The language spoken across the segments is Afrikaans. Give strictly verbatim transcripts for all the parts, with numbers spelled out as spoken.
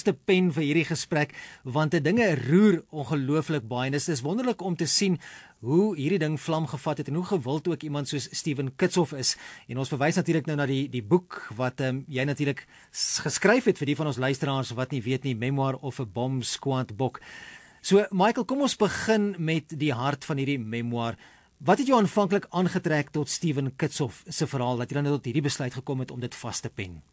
vaste pen vir hierdie gesprek, want die dinge roer ongelooflik baie. En dit is wonderlik om te sien hoe hierdie ding vlam gevat het en hoe gewild ook iemand soos Stephen Kitsoff is. En ons verwys natuurlik nou na die die boek wat um, jy natuurlik geskryf het vir die van ons luisteraars wat nie weet nie, Memoir of a Bomb Squad boek. So Michael, kom ons begin met die hart van hierdie memoir. Wat het jou aanvanklik aangetrek tot Stephen Kitsoff se verhaal dat jy dan tot hierdie besluit gekom het om dit vas te pen?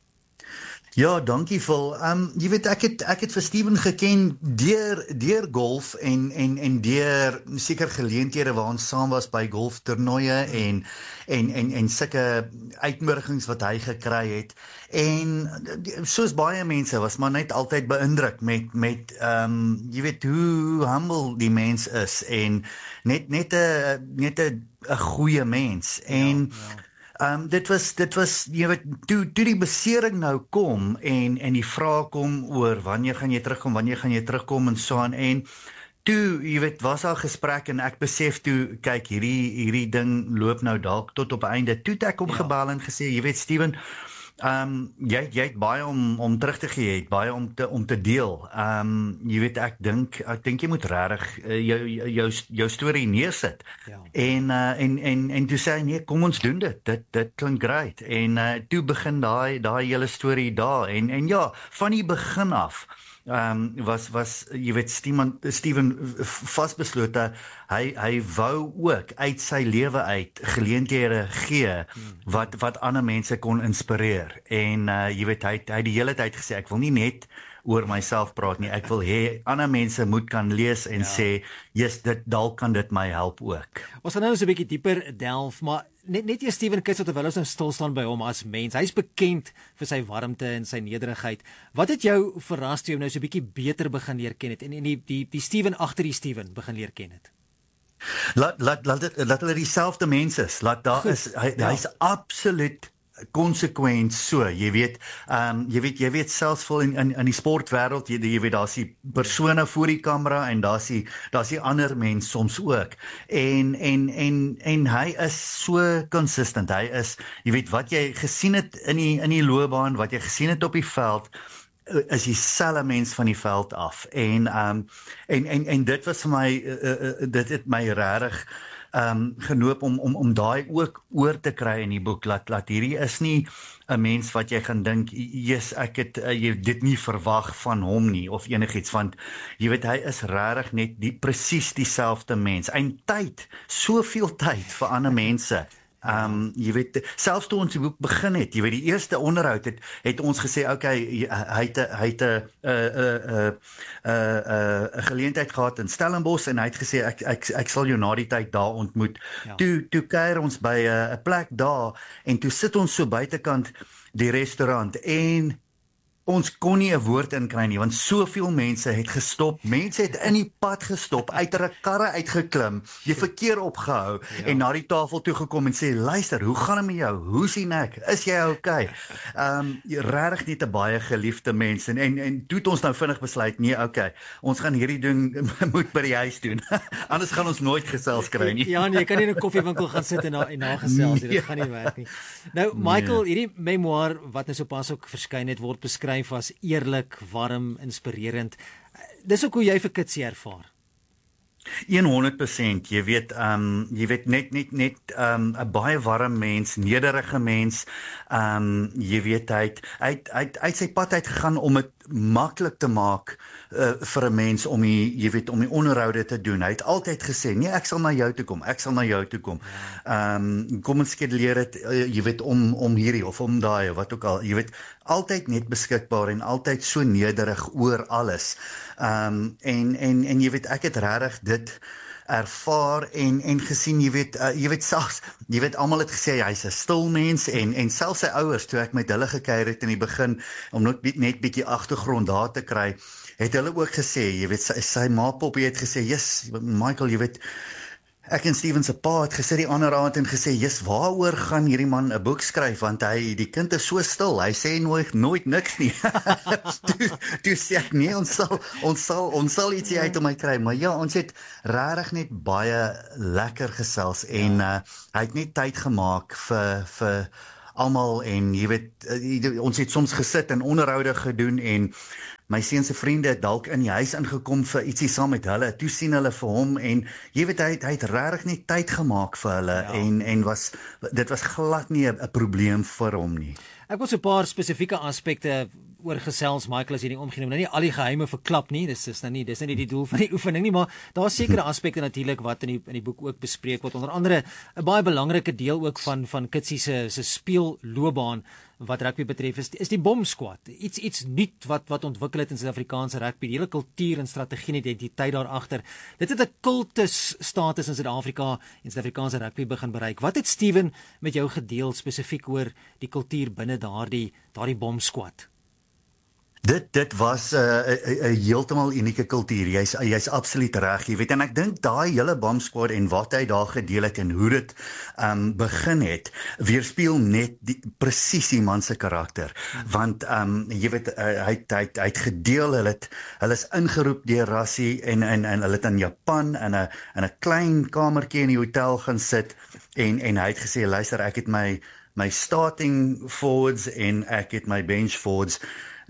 Ja, dankie Phil. Um, jy weet, ek het, ek het vir Stephen geken deur, deur golf en, en, en deur seker geleenthede waar ons saam was by golftoernooie en, en, en, en sulke uitnodigings wat hy gekry het. En soos baie mense was maar net altyd beïndruk met, met um, jy weet, hoe humble die mens is en net, net 'n net 'n goeie mens. En ja, ja. Um, dit was, dit was, jy weet, toe, toe die besering nou kom en, en die vraag kom oor wanneer gaan jy terugkom, wanneer gaan jy terugkom en so aan, en toe, jy weet, was daar gesprek en ek besef toe, kyk, hierdie, hierdie ding loop nou dalk tot op einde. Toe het ek opgebel en gesê, jy weet, Stephen, Um, jy, jy het baie om, om terug te gee, jy het baie om te, om te deel. Um, jy weet, ek dink, ek dink jy moet regtig uh, jou, jou, jou storie neersit. Ja. En, uh, en, en, en toe sê hy, nee, kom ons doen dit, dit, dit klink great. En uh, toe begin daai, daai hele storie daar. En, en ja, van die begin af, Um, was, was, jy weet, Steven, Steven vasbeslote, hy, hy wou ook uit sy lewe uit geleenthede gee, wat, wat ander mense kon inspireer. En uh, jy weet, hy, hy die hele tyd gesê, ek wil nie net oor myself praat nie, ek wil hê ander mense moet kan lees en ja. sê, yes, dit, dalk kan dit my help ook. Ons gaan nou eens 'n bietjie dieper delf, maar net net eers Stephen Kitsoff, terwyl ons nou stil staan by hom as mens. Hy's bekend vir sy warmte en sy nederigheid. Wat het jou verras toe jy nou so 'n bietjie beter begin leer ken het en, en die die die Stephen agter die Stephen begin leer ken het? Laat laat laat laat hulle dieselfde mense is. Laat daar Goed, is hy ja. hy's absoluut konsekwent so, jy weet, um, jy weet, jy weet selfs vol in, in, in die sportwêreld, jy, jy weet, daar's die persone voor die kamera en daar's die, daar's die ander mens soms ook. En, en, en, en hy is so consistent, hy is, jy weet, wat jy gesien het in die, in die loopbaan, wat jy gesien het op die veld, is dieselfde mens van die veld af. En, um, en, en, en dit was vir my, uh, uh, dit het my regtig Um, genoop om, om, om daai ook oor te kry in die boek, laat, laat hierdie is nie 'n mens wat jy gaan dink, yes, ek het uh, jy dit nie verwag van hom nie, of enigiets, want jy weet, hy is regtig net die, presies dieselfde mens, en tyd, soveel tyd vir ander mense. Um, jy weet, selfs toe ons die boek begin het, jy weet, die eerste onderhoud het, het ons gesê, okay, hy het hy het 'n 'n 'n 'n geleentheid gehad in Stellenbosch en hy het gesê ek ek ek sal jou na die tyd daar ontmoet. Ja. Toe toe kuier ons by 'n 'n plek daar en toe sit ons so buitekant die restaurant en ons kon nie 'n woord inkry nie, want soveel mense het gestop, mense het in die pad gestop, uit hulle karre uitgeklim, die verkeer opgehou, ja. en na die tafel toe gekom en sê, luister, hoe gaan dit met jou? Hoe sien ek? Is jy okay? Um, regtig net 'n baie geliefde mens, en, en, en toe het ons nou vinnig besluit, nee, okay, ons gaan hierdie ding moet by die huis doen, anders gaan ons nooit gesels kry nie. Ja, nee, jy kan nie in 'n koffiewinkel gaan sit en na, en na gesels, nee. Dit gaan nie werk nie. Nou, Michael, nee. hierdie memoir, wat nou sopas ook verskyn het, word beskryf was eerlik, warm, inspirerend. Dis ook hoe jy vir Kitsie ervaar. honderd persent, jy weet, um, jy weet net net net 'n um, baie warm mens, nederige mens. Um, jy weet hy het uit uit uit sy pad uit gegaan om dit maklik te maak uh, vir 'n mens om die, jy weet, om die onderhoude te doen. Hy het altyd gesê, nee, ek sal na jou toe kom, ek sal na jou toe kom. Um, kom ons skeduleer dit, uh, jy weet, om om hierdie of om daai, wat ook al, jy weet, altyd net beskikbaar en altyd so nederig oor alles. Um, en en en jy weet, ek het regtig dit ervaar en en gesien, jy weet, uh, jy weet selfs, jy weet, almal het gesê hy's 'n stil mens, en en selfs sy ouers, toe ek met hulle gekuier het in die begin om net net bietjie agtergrond daar te kry, het hulle ook gesê, jy weet, sy, sy ma Poppy het gesê, yes, Michael, jy weet, ek en Stephen se pa het gesit die ander aand en gesê, "Jes, waaroor gaan hierdie man 'n boek skryf, want hy die kind is so stil, hy sê nooit nooit niks nie." toe, toe sê ek, nee, ons sal ons sal ons sal ietsie uit hom uit kry, maar ja, ons het regtig net baie lekker gesels en uh, hy het net tyd gemaak vir vir almal, en jy weet, uh, ons het soms gesit en onderhoude gedoen en my seun se vriende het dalk in die huis ingekom vir ietsie saam met hulle. Toe sien hulle vir hom en jy weet hy, hy het regtig net tyd gemaak vir hulle ja. en en was dit was glad nie 'n probleem vir hom nie. Ek wil so 'n paar spesifieke aspekte oor gesels, Michael, as jy nie omgee nie, nou nie al die geheime verklap nie, dis is nou nie, dis nou nie die doel van die oefening nie, maar daar's sekere aspekte natuurlik wat in die in die boek ook bespreek word, onder andere 'n baie belangrike deel ook van van Kitsie se se speelloopbaan wat rugby betref is, is die bomsquad. Iets iets nuut wat wat ontwikkel het in Suid-Afrikaanse rugby, die hele kultuur en strategie en identiteit daar agter. Dit het 'n kultus status in Suid-Afrika en Suid-Afrikaanse rugby begin bereik. Wat het Steven met jou gedeel spesifiek oor die kultuur binne daardie daardie bomsquad? Dit dit was 'n uh, 'n heeltemal unieke kultuur. Jy's jy's absoluut reg, jy weet, en ek dink daai hele Bomb Squad en wat hy daar gedeel het en hoe dit um begin het, weerspieël net die presies die man se karakter. Hmm. Want um jy weet uh, hy hy hy het gedeel, hulle het hulle is ingeroep deur Rassie en en en hulle het in Japan in 'n in 'n klein kamertjie in die hotel gaan sit en en hy het gesê, luister, ek het my my starting forwards en ek het my bench forwards.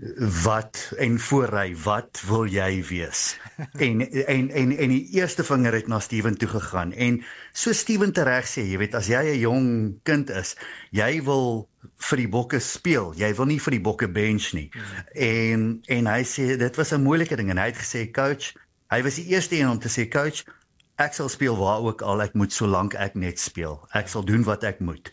Wat en voorry, wat wil jy wees? en en en en die eerste vinger het na Steven toe gegaan. En so Steven tereg sê, jy weet, as jy 'n jong kind is, jy wil vir die bokke speel. Jy wil nie vir die bokke bench nie. Mm. En en hy sê dit was 'n moeilike ding en hy het gesê, coach, hy was die eerste een om te sê, coach, ek sal speel waar ook al ek moet solank ek net speel. Ek sal doen wat ek moet.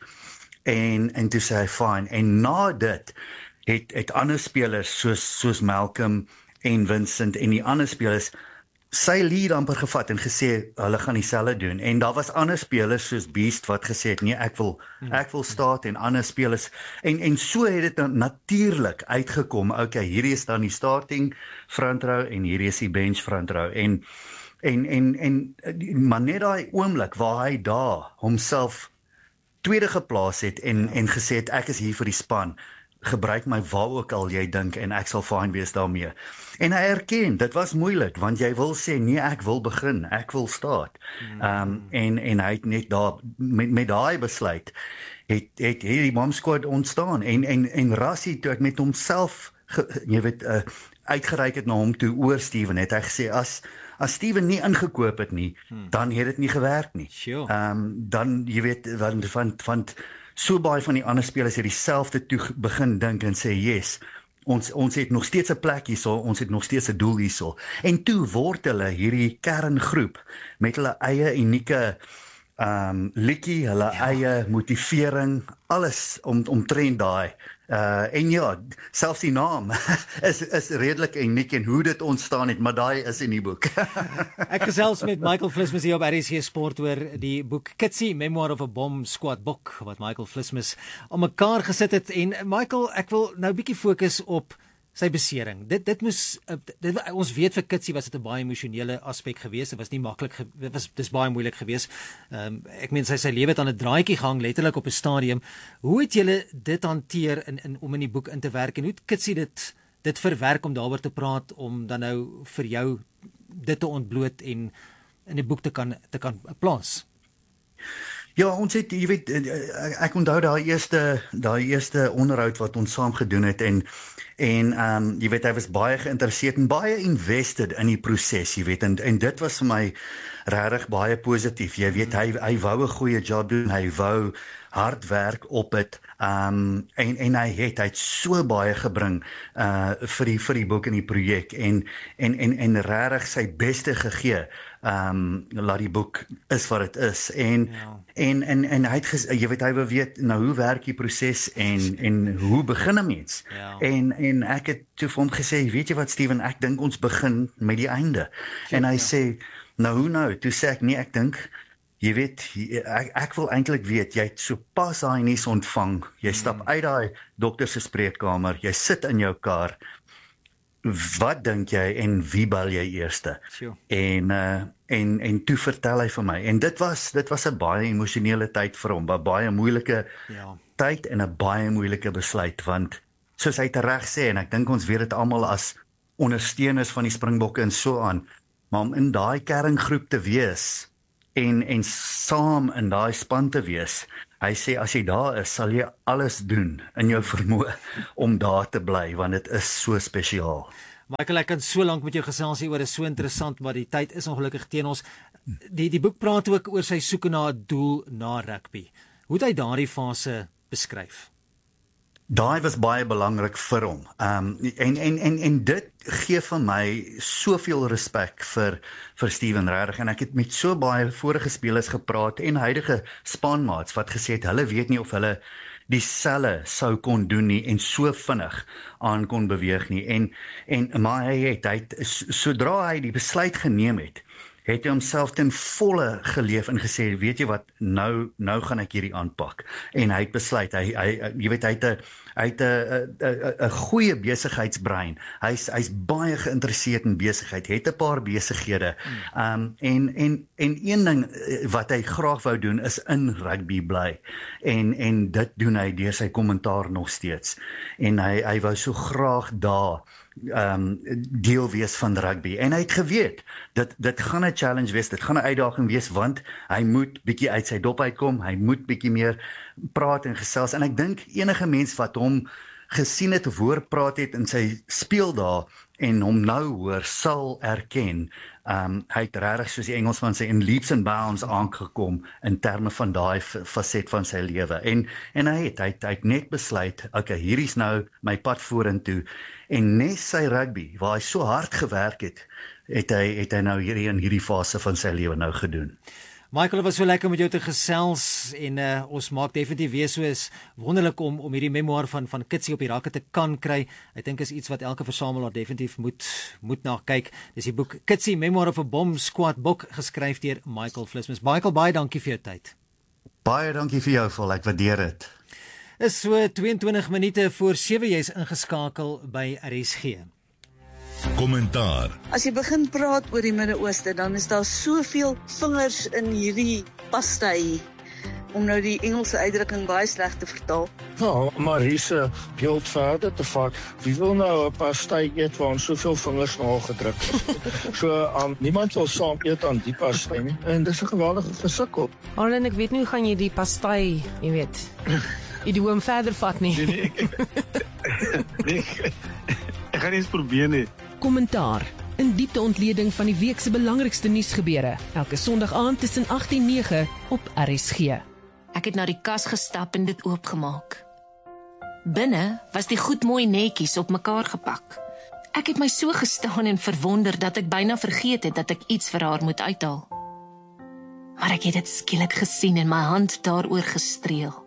En en toe sê hy fine. En na dit het het ander spelers soos soos Malcolm en Vincent en die ander spelers sy lead amper gevat en gesê hulle gaan dieselfde doen. En daar was ander spelers soos Beast wat gesê het nee, ek wil ek wil start en ander spelers en en so het dit natuurlik uitgekom. Okay, hierdie is dan die starting front row en hierdie is die bench front row en en en en maar net daai oomblik waar hy daar homself tweede geplaas het en en gesê het ek is hier vir die span. Gebruik my waar ook al jy dink en ek sal fyn wees daarmee. En hy erken, dit was moeilik want jy wil sê nee, ek wil begin, ek wil start. Um en en hy het net daar met met daai besluit het het hierdie Bomb Squad ontstaan en en en Rassie toe ek met homself jy weet uh, uitgereik het na hom toe oor Steven het hy gesê as as Steven nie ingekoop het nie, hmm. dan het dit nie gewerk nie. Sure. Um dan jy weet van van van so baie van die ander spelers het dieselfde toe begin dink en sê yes, ons ons het nog steeds 'n plek hierso, ons het nog steeds 'n doel hierso. En toe word hulle hierdie kerngroep met hulle eie unieke um liedjie, hulle ja. eie motivering, alles om omtrent daai. Uh en ja, selfs die naam is is redelik uniek en hoe dit ontstaan het, maar daai is in die boek. Ek gesels met Michael Vlismus hier op R S C Sport oor die boek Kitsie, Memoir of a Bomb Squad boek wat Michael Vlismus aan mekaar gesit het. En Michael, ek wil nou 'n bietjie fokus op sy besering. Dit dit moes dit, ons weet vir Kitsie was dit 'n baie emosionele aspek geweest. Dit was nie maklik, dit was dis baie moeilik geweest. Ehm um, ek meen sy sy lewe het aan 'n draadjie gehang letterlik op 'n stadium. Hoe het julle dit hanteer in in om in die boek in te werk en hoe het Kitsie dit dit verwerk om daaroor te praat om dan nou vir jou dit te ontbloot en in die boek te kan te kan plaas? Ja, ons het, jy weet, ek onthou daai eerste daai eerste onderhoud wat ons saam gedoen het en en ehm um, jy weet hy was baie geïnteresseerd en baie invested in die proses, jy weet, en en dit was vir my regtig baie positief. Jy weet hy hy wou 'n goeie job doen, hy wou hard werk op dit. Um en en hy het hy het so baie gebring uh vir die vir die boek en die projek en en en en regtig sy beste gegee. Um laat die boek is wat dit is en ja. en en en hy het ges, jy weet hy wil weet nou hoe werk die proses en en hoe begin 'n mens? Ja. En en ek het toe vir hom gesê, weet jy wat Steven, ek dink ons begin met die einde. Ja, en hy ja. sê nou hoe nou? Toe sê ek nee, ek dink jy weet, ek, ek wil eintlik weet, jy het so pas daai nuus ontvang, jy stap uit daai dokter se spreekkamer, jy sit in jou kar, wat dink jy en wie bel jy eerste? Sure. En uh, en en toe vertel hy vir my, en dit was dit was 'n baie emosionele tyd vir hom, 'n baie moeilike ja. tyd en 'n baie moeilike besluit, want soos hy tereg sê, en ek dink ons weet dit almal as ondersteuners van die Springbokke en so aan, maar om in daai kerngroep te wees, en en saam in daai span te wees. Hy sê as jy daar is, sal jy alles doen in jou vermoë om daar te bly want dit is so spesiaal. Michael, ek kan so lank met jou gesels hieroor, is so interessant, maar die tyd is ongelukkig teen ons. Die die boek praat ook oor sy soeke na 'n doel na rugby. Hoe het hy daardie fase beskryf? Daai was baie belangrik vir hom. Um en en en en dit gee vir my soveel respek vir vir Steven regtig, en ek het met so baie vorige spelers gepraat en huidige spanmaats wat gesê het hulle weet nie of hulle dieselfde sou kon doen nie en so vinnig aan kon beweeg nie. En en maar hy het, hy het sodra hy die besluit geneem het, het hy homself ten volle geleef en gesê, weet jy wat, nou nou gaan ek hierdie aanpak. En hy het besluit, hy hy jy weet hy het 'n hy het 'n 'n goeie besigheidsbrein. Hy's hy's baie geïnteresseerd in besigheid, het 'n paar besighede. Um en en en een ding wat hy graag wou doen is in rugby bly. En en dit doen hy deur sy kommentaar nog steeds. En hy hy wou so graag daar um deel wees van rugby. En hy het geweet dit dit gaan 'n challenge wees, dit gaan 'n uitdaging wees, want hy moet bietjie uit sy dop uitkom, hy moet bietjie meer praat en gesels. En ek dink enige mens wat hom gesien het of hoor praat het in sy speeldae en hom nou hoor, sal erken um hy het regtig, soos die Engelsman sê, in leaps and bounds aangekom in terme van daai faset van sy lewe. En en hy het hy het, hy het net besluit, okay, hier is nou my pad vorentoe. En nes sy rugby, waar hy so hard gewerk het, het hy het hy nou hierdie in hierdie fase van sy lewe nou gedoen. Michael, het was so lekker met jou te gesels en uh, ons maak definitief weer so is wonderlik om om hierdie memoir van van Kitsie op die rakke te kan kry. Ek dink is iets wat elke versamelaar definitief moet moet na kyk. Dis die boek Kitsie Memoir of a Bomb Squad boek, geskryf deur Michael Vlismus. Michael, baie dankie vir jou tyd. Baie dankie vir jou, vol, ek waardeer dit. Is so tweeëntwintig minute voor sewe, jy's ingeskakel by R S G. Kommentaar. As jy begin praat oor die Midde-Ooste, dan is daar soveel vingers in hierdie pastei, om nou die Engelse uitdrukking baie sleg te vertaal. Ja, Marisa, beeld verder te vat. Wie wil nou 'n pastei eet waar ons soveel vingers na gedruk is? So, um, niemand wil saam eet aan die pastei nie. En dis 'n geweldige versukkel. Arlen, ek weet nie hoe gaan jy die pastei, jy weet, idioom verder vat nie. Nee, nee, ek, ek, nee, ek, ek gaan eens probeer nie. Kommentaar, in diepte ontleding van die week se belangrikste nuusgebeure, elke Sondag aand tussen agt en nege op R S G. Ek het na die kas gestap en dit oopgemaak. Binne was die goed mooi netjies op mekaar gepak. Ek het my so gestaan en verwonder dat ek byna vergeet het dat ek iets vir haar moet uithaal. Maar ek het dit skielik gesien en my hand daaroor gestreel.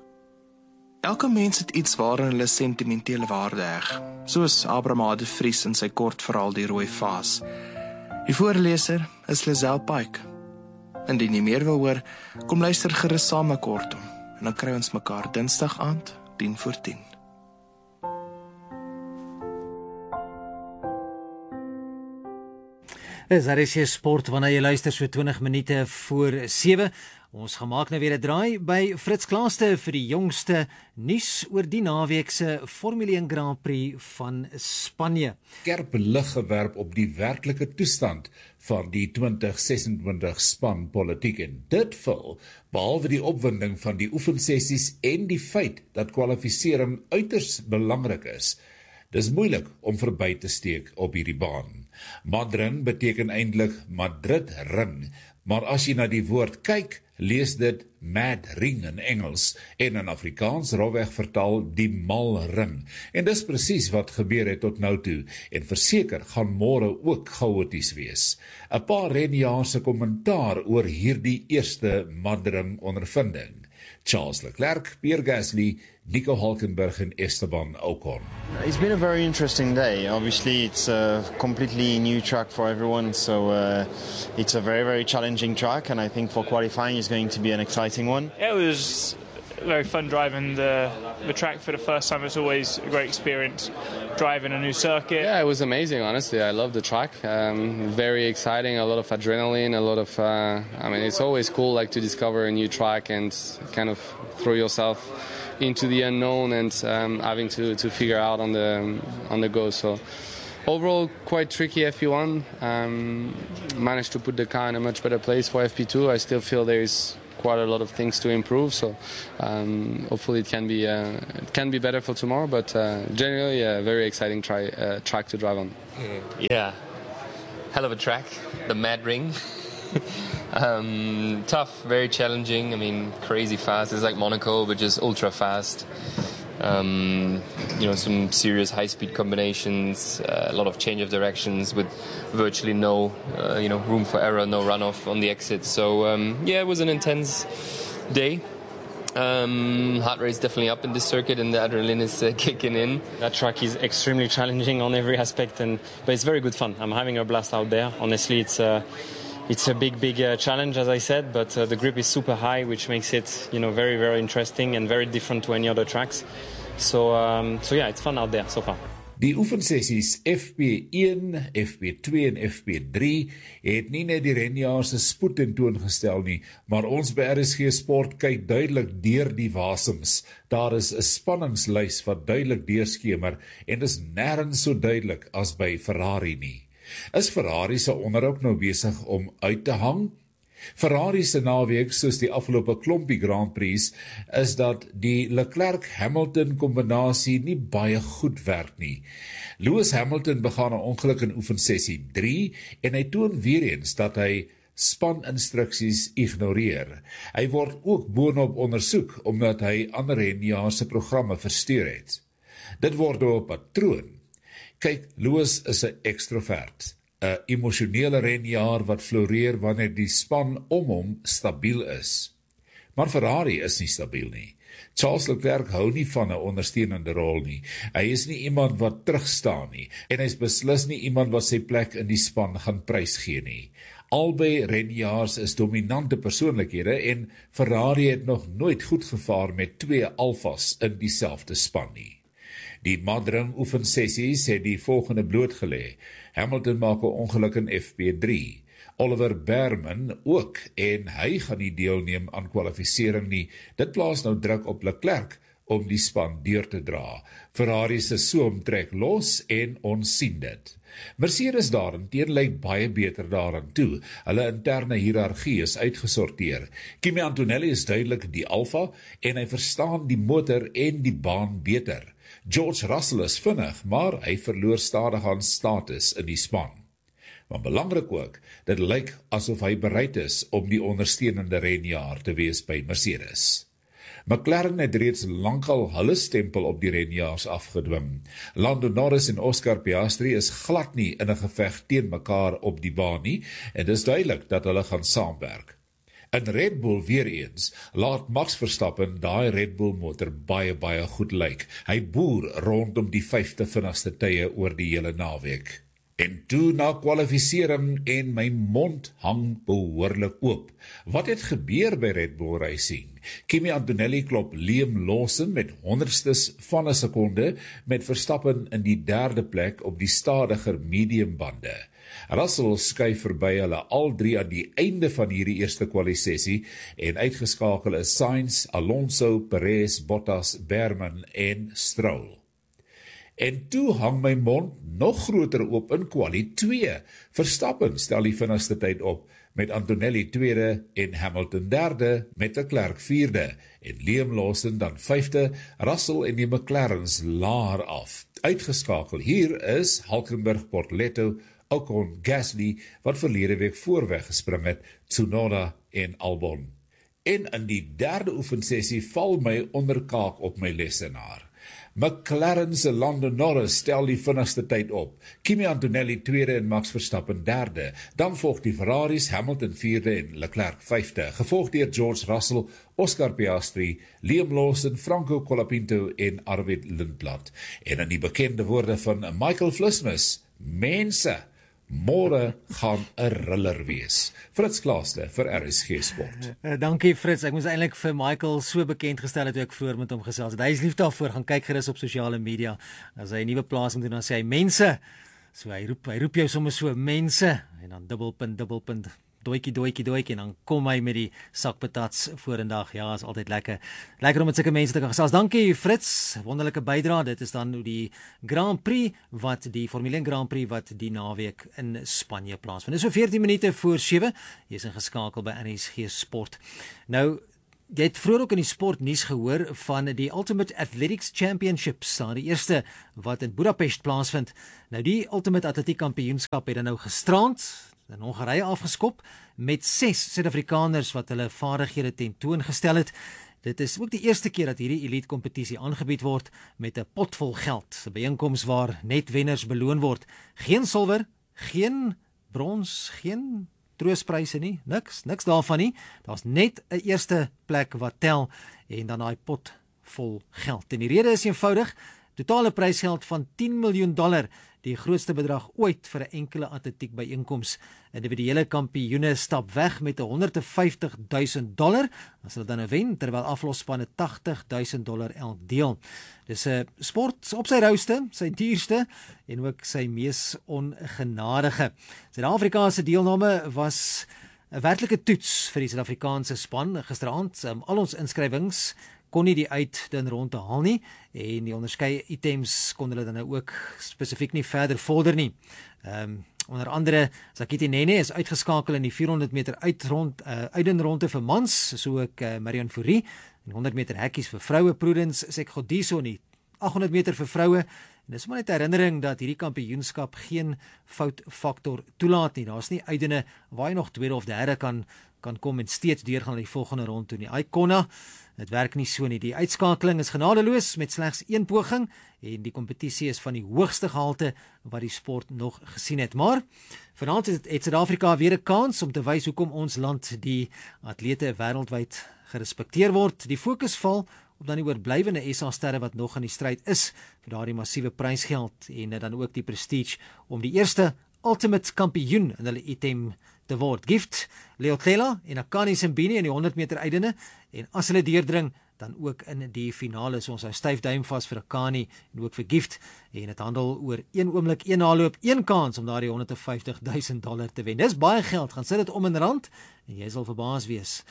Elke mens het iets waarin hulle sentimentele waarde heg, soos Abraham de Vries in sy kort verhaal Die Rooi Vaas. Die voorleser is Lisel Pike. Indien jy meer wil hoor, kom luister gerus saam met Kortom, en dan kry ons mekaar Dinsdag aand, tien voor tien. Is R S G Sport, wanneer jy luister so twintig minute voor sewe. Ons gaan maak nou weer 'n draai by Fritz Klaaste vir die jongste nuus oor die naweek se Formule een Grand Prix van Spanje. Skerp lig gewerp op die werklike toestand van die twintig sesentwintig span politiek, en dit vul, behalwe die opwinding van die oefensessies en die feit dat kwalifisering uiters belangrik is, dis moeilik om verby te steek op hierdie baan. Madrid beteken eintlik Madrid ring, maar as jy na die woord kyk, lees dit Mad Ring in Engels en in Afrikaans rofweg vertaal die mal ring. En dis presies wat gebeur het tot nou toe, en verseker gaan môre ook chaoties wees. 'n Paar renjaar se kommentaar oor hierdie eerste Madrid ondervinding. Charles Leclerc, Pierre Gasly, Nico Hulkenberg en Esteban Ocon. It's been a very interesting day. Obviously, it's a completely new track for everyone, so uh, it's a very, very challenging track, and I think for qualifying it's going to be an exciting one. It was very fun driving the, the track for the first time. It's always a great experience driving a new circuit. Yeah, it was amazing, honestly. I love the track. Um, very exciting, a lot of adrenaline, a lot of, uh, I mean, it's always cool like to discover a new track and kind of throw yourself into the unknown and um, having to, to figure out on the on the go. So overall, quite tricky F P one. Um, managed to put the car in a much better place for F P two. I still feel there is quite a lot of things to improve. So um, hopefully it can be uh, it can be better for tomorrow. But uh, generally, a very exciting try, uh, track to drive on. Mm, yeah, hell of a track, the Mad Ring. um, tough, very challenging. I mean, crazy fast. It's like Monaco, but just ultra fast. Um, you know, some serious high-speed combinations, uh, a lot of change of directions with virtually no, uh, you know, room for error, no runoff on the exit. So um, yeah, it was an intense day. Um, heart rate is definitely up in this circuit, and the adrenaline is uh, kicking in. That track is extremely challenging on every aspect, and but it's very good fun. I'm having a blast out there. Honestly, it's a it's a big, big uh, challenge, as I said, but uh, the grip is super high, which makes it, you know, very, very interesting and very different to any other tracks. So, um, so yeah, it's fun out there so far. Die oefensessies F P one, F P two en F P three het nie net die renjaars se spoed tentoongestel nie, maar ons by R S G Sport kyk duidelik deur die wasems. Daar is 'n spanningslys wat duidelik deurskemer en is nêrens so duidelik as by Ferrari nie. Is Ferrari se onderhoud nou besig om uit te hang? Ferrari se naweek, soos die afgelope klompie Grand Prix, is dat die Leclerc-Hamilton kombinasie nie baie goed werk nie. Lewis Hamilton begaan 'n ongeluk in oefensessie drie en hy toon weer eens dat hy spaninstruksies ignoreer. Hy word ook boonop ondersoek omdat hy ander renjaars se programme versteur het. Dit word nou 'n patroon. Kyk, Lewis is 'n ekstrovert. 'n emosionele renjaer wat floreer wanneer die span om hom stabiel is. Maar Ferrari is nie stabiel nie. Charles Leclerc hou nie van 'n ondersteunende rol nie. Hy is nie iemand wat terugstaan nie, en hy is beslis nie iemand wat sy plek in die span gaan prysgee nie. Albei renjaers is dominante persoonlikhede en Ferrari het nog nooit goed gevaar met twee alfas in dieselfde span nie. Die Madrid oefensessies het die volgende blootgelê. Hamilton maak 'n ongeluk in F P three. Oliver Bearman ook, en hy gaan nie deelneem aan kwalifisering nie. Dit plaas nou druk op Leclerc om die span deur te dra. Ferrari se soom trek los en ons sien dit. Mercedes daarenteen lyk baie beter daaraan toe. Hulle interne hiërargie is uitgesorteer. Kimi Antonelli is duidelik die alfa en hy verstaan die motor en die baan beter. George Russell is vinnig, maar hy verloor stadig aan status in die span. Maar belangrik ook, dit lyk asof hy bereid is om die ondersteunende renjaer te wees by Mercedes. McLaren het reeds lankal hulle stempel op die renjaers afgedwing. Lando Norris en Oscar Piastri is glad nie in 'n geveg teen mekaar op die baan nie, en dis duidelik dat hulle gaan saamwerk. In Red Bull weer eens, laat Max Verstappen daai Red Bull motor baie baie goed lyk. Hy boer rondom die vyfde vinnigste tye oor die hele naweek. En toe na kwalifisering en my mond hang behoorlik oop. Wat het gebeur by Red Bull Racing? Kimi Antonelli klop Liam Lawson met honderdstes van 'n sekonde met Verstappen in die derde plek op die stadiger mediumbande. Russell skuif verby hulle al drie aan die einde van hierdie eerste kwalisessie en uitgeskakel is Sainz, Alonso, Perez, Bottas, Bearman en Stroll. En toe hang my mond nog groter oop in kwalie twee. Verstappen stel die vinnigste tyd op met Antonelli tweede en Hamilton derde met Leclerc vierde en Liam Lawson dan vyfde, Russell en die McLarens laer af. Uitgeskakel hier is Hulkenberg, Bortoleto, Ocon, Gasly, wat verlede week voorweg gespring het, Tsunoda en Albon. En in die derde oefensessie val my onderkaak op my lesenaar. McLaren se Lando Norris stel die vinnigste tyd op, Kimi Antonelli tweede en Max Verstappen derde, dan volg die Ferraris, Hamilton vierde en Leclerc vyfde, gevolg deur George Russell, Oscar Piastri, Liam Lawson, Franco Colapinto en Arvid Lindblad. En in die bekende woorde van Michael Vlismus, mense, môre gaan 'n riller wees. Frits Klaaste vir R S G Sport. Uh, dankie Frits, ek moes eintlik vir Michael so bekend gestel het toe ek vroeër met hom gesels het. Hy is lief daarvoor, gaan kyk gerus op sosiale media. As hy 'n nuwe plaas moet doen, dan sê hy mense. So hy roep, hy roep jou sommer so mense en dan dubbelpunt dubbelpunt Doetjie, doetjie, doetjie, en dan kom hy met die sak patats vorendag. Ja, is altyd lekker. Lekker om met sulke mense te kan gesels. Dankie Fritz, wonderlike bydrae. Dit is dan die Grand Prix wat die Formule een Grand Prix wat die naweek in Spanje plaasvind. Dis so veertien minute voor sewe. Jy is ingeskakel by R S G Sport. Nou, jy het vroeër ook in die sportnuus gehoor van die Ultimate Athletics Championships, die eerste wat in Budapest plaasvind. Nou die Ultimate Atletiek Kampioenskap het dan nou gisterand in Hongarije afgeskop met ses Suid-Afrikaners wat hulle vaardighede tentoongestel het. Dit is ook die eerste keer dat hierdie elite kompetisie aangebied word met 'n pot vol geld, 'n byeenkoms waar net wenners beloon word. Geen silwer, geen brons, geen troostpryse nie, niks, niks daarvan nie. Daar's net 'n eerste plek wat tel en dan daai pot vol geld. En die rede is eenvoudig, totale prysgeld van tien miljoen dollar, die grootste bedrag ooit vir 'n enkele atletiek byeenkoms. Individuele kampioene stap weg met honderd en vyftig duisend dollar, as hulle dan nou wen, terwyl aflosspanne tagtig duisend dollar elk deel. Dis 'n sport op sy rouste, sy duurste en ook sy mees ongenadige. Suid-Afrika se deelname was 'n werklike toets vir die Suid-Afrikaanse span gisteraand. Um, al ons inskrywings kon nie die uit den rond te haal nie en die onderskeie items kon hulle dan nou ook spesifiek nie verder vorder nie. Um, onder andere Sakiti Nene is uitgeskakel in die vierhonderd meter uitrond uh, uitdenronde vir mans, so ook uh, Marion Fourie en honderd meter hekkies vir vroue, Prudence Sekgodiso in die agthonderd meter vir vroue. En dis maar net 'n herinnering dat hierdie kampioenskap geen foutfaktor toelaat nie. Daar's nie uitdene waar jy nog tweede of derde kan kan kom en steeds deurgaan na die volgende rond toe nie. Icona, dit werk nie so nie. Die uitskakeling is genadeloos met slegs een poging en die kompetisie is van die hoogste gehalte wat die sport nog gesien het. Maar vanaand het Suid-Afrika weer 'n kans om te wys hoekom ons land die atlete wêreldwyd gerespekteer word. Die fokus val op dan die oorblywende S A-sterre wat nog in die stryd is vir daardie massiewe prysgeld en dan ook die prestige om die eerste ultimate kampioen in hulle item te word. Gift, Leotlela en Akani Simbine in die honderd meter uitdene en as hulle deurdring dan ook in die finale. So ons hou styf duim vas vir Akani en ook vir Gift en dit handel oor een oomblik, een naloop, een kans om daardie honderd en vyftig duisend dollar te wen. Dis baie geld, gaan sit dit om in rand en jy sal verbaas wees.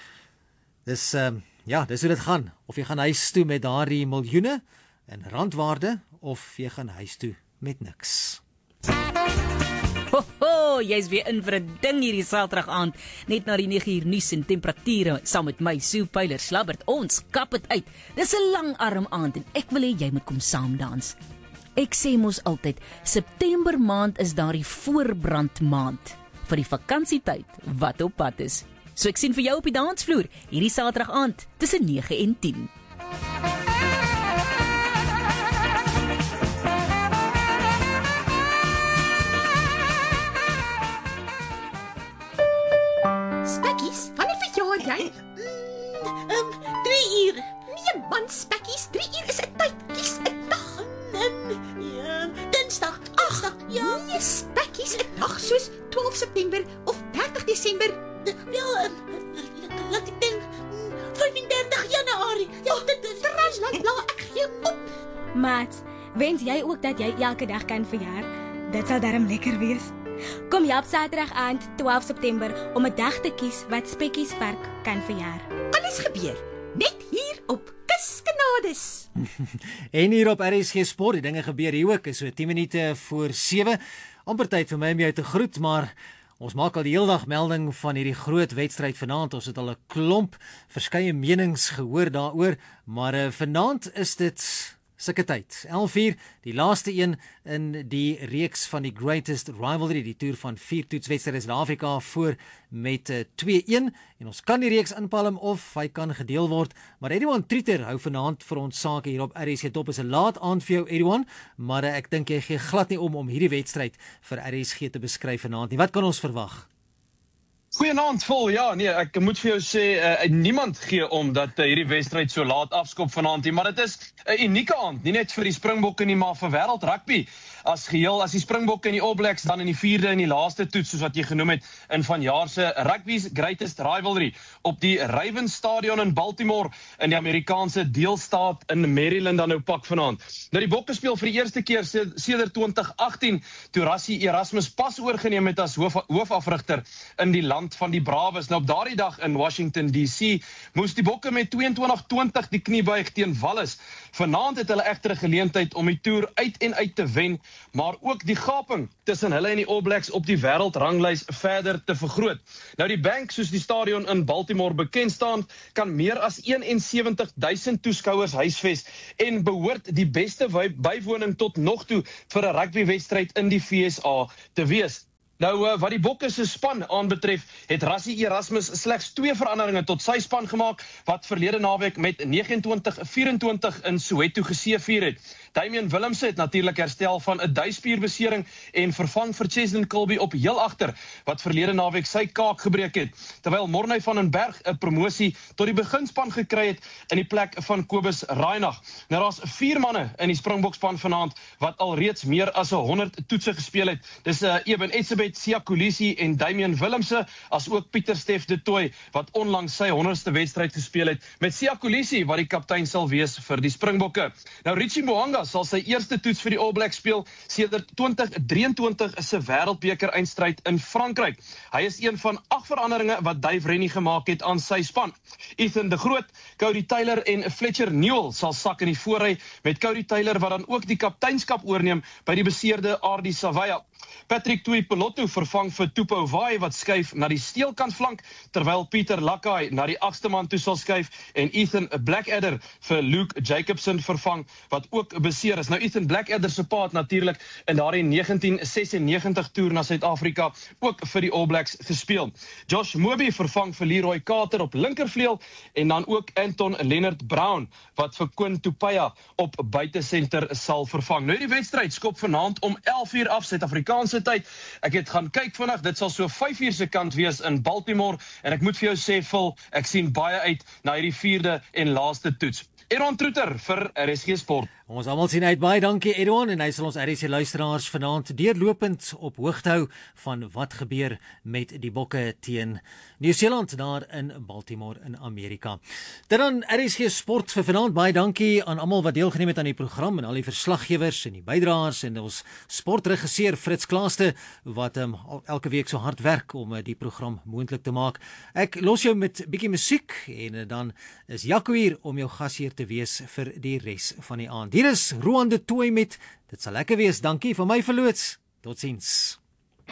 Dis um, ja, dis hoe dit gaan. Of jy gaan huis toe met daardie miljoene in randwaarde of jy gaan huis toe met niks. Ho ho, jy's weer in vir 'n ding hierdie Saterdag aand, net na die nege uur nuus en temperature saam met my Sue Pyler Slabbert. Ons kap dit uit. Dis 'n lang arm aand en ek wil hê jy moet kom saamdans. Ek sê mos altyd, September maand is daardie voorbrand maand vir die vakansietyd wat op pad is. So ek sien vir jou op die dansvloer hierdie Saterdag aand tussen nege en tien. Spekkies, wanneer verjaar jy? Mm, um, drie uur. Nee man, Spekkies, drie uur is 'n tyd. Kies 'n dag. Um, ja, Dinsdag, Dinsdag, ja. Nee, Spekkies, 'n dag soos twaalf September of dertig Desember. Ja, um, laat ek dink, vyf en dertig Januarie. Ja, oh, dit is tralala, ek gee op. Maat, wens jy ook dat jy elke dag kan verjaar? Dit sal darm lekker wees. Kom jy op Saterdag aand, twaalf September, om 'n dag te kies wat Spekkies Vark kan verjaar. Alles gebeur, net hier op Kusgenades. En hier op R S G Sport, die dinge gebeur hier ook, is so tien minute voor sewe. Amper tyd vir my om jou te groet, maar ons maak al die hele dag melding van hierdie groot wedstryd vanaand. Ons het al 'n klomp verskeie menings gehoor daaroor, maar uh, vanaand is dit sulke tyd. elf uur, die laaste een in die reeks van die Greatest Rivalry, die toer van vier toetswedstryde in Afrika voor met uh, twee een. En ons kan die reeks inpalm of hy kan gedeel word. Maar Edouan Trieter hou vanaand vir ons sake hier op R S G Top. Is 'n laat aand vir jou, Edouan, maar uh, ek dink jy gee glad nie om om hierdie wedstryd vir R S G te beskryf vanaand nie. Wat kan ons verwag? Goeienaand vol, ja, nee, ek moet vir jou sê, uh, niemand gee om dat uh, hierdie wedstryd so laat afskop vanaand nie, maar dit is 'n unieke aand, nie net vir die Springbokke nie, maar vir wêreld rugby as geheel, as die Springbokke en die All Blacks dan in die vierde en die laaste toets, soos wat jy genoem het, in vanjaar se Rugby's Greatest Rivalry op die Ravens Stadion in Baltimore in die Amerikaanse deelstaat in Maryland dan nou pak vanaand. Nou die Bokke speel vir die eerste keer sedert twintig agttien, toe Rassie Erasmus pas oorgeneem het as hoof, hoofafrigter in die land kant van die Braves. Nou op daardie dag in Washington D C moes die Bokke met tweeëntwintig twintig die knie buig teen Wallis. Vanaand het hulle egter 'n geleentheid om die toer uit en uit te wen, maar ook die gaping tussen hulle en die All Blacks op die wêreldranglys verder te vergroot. Nou die Bank, soos die stadion in Baltimore bekend staan, kan meer as eenensewentig duisend toeskouers huisves en behoort die beste bywoning tot nog toe vir 'n rugbywedstryd in die V S A te wees. Nou, wat die Bokke se span aanbetref, het Rassie Erasmus slegs twee veranderinge tot sy span gemaak, wat verlede naweek met negenentwintig vyerentwintig in Soweto geseëvier het. Damian Willemse het natuurlik herstel van 'n duispierbesering en vervang vir Cheslin Kolbe op heel agter, wat verlede naweek sy kaak gebreek het, terwyl Morney van den Berg 'n promosie tot die beginspan gekry het in die plek van Kobus Reinagh. Nou daar's vier manne in die Springbokspan vanaand wat alreeds meer as honderd toetse gespeel het. Dis uh, Eben Etzebeth, Siya Kolisi en Damian Willemse, as ook Pieter Stef de Tooy, wat onlangs sy honderdste wedstryd gespeel het, met Siya Kolisi wat die kaptein sal wees vir die Springbokke. Nou Richie Mo'unga sal sy eerste toets vir die All Blacks speel sedert twintig drieëntwintig se wêreldbeker eindstryd in Frankryk. Hy is een van agt veranderinge wat Dave Rennie gemaak het aan sy span. Ethan de Groot, Cody Taylor en Fletcher Newell sal sak in die voorry, met Cody Taylor wat dan ook die kapteinskap oorneem by die beseerde Ardi Savaya. Patrick Tuipolotto vervang vir Tupo Vai wat skuif na die steelkant flank, terwyl Pieter Lakai na die agste man toe sal skuif en Ethan Blackadder vir Luke Jacobson vervang wat ook beseer is. Nou Ethan Blackadder se pa het natuurlik in daardie negentien sesennegentig toer na Suid-Afrika ook vir die All Blacks gespeel. Josh Moby vervang vir Leroy Carter op linkervleuel en dan ook Anton Leonard Brown wat vir Koen Tupaya op buitesenter sal vervang. Nou die wedstryd skop vanaand om elf uur af Suid-Afrikaanse tyd. Ek het gaan kyk vandag, dit sal so vyf uur se kant wees in Baltimore en ek moet vir jou sê, Phil, ek sien baie uit na hierdie vierde en laaste toets. Edwin Troeter vir R S G Sport. Ons almal sien uit, baie dankie Edwin, en hy sal ons R S G luisteraars vanaand deurlopend op hoogte hou van wat gebeur met die Bokke teen Nieu-Seeland daar in Baltimore in Amerika. Dit dan R S G Sport vir vanaand. Baie dankie aan almal wat deelgeneem het aan die program en al die verslaggewers en die bydraers en ons sportregisseur Fritz Klaaste wat um, elke week so hard werk om uh, die program moontlik te maak. Ek los jou met bietjie musiek en uh, dan is Jaco hier om jou gasheer te wees vir die res van die aand. Hier is Roan de Tooy met Dit sal lekker wees. Dankie vir my verloots. Totsiens.